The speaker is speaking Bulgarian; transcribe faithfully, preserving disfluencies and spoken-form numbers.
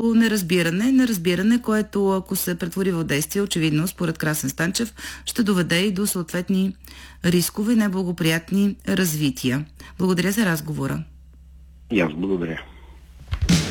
до неразбиране. Неразбиране, което ако се претвори в действие, очевидно, според Красен Станчев, ще доведе и до съответни рискове и неблагоприятни развития. Благодаря за разговора. И аз благодаря.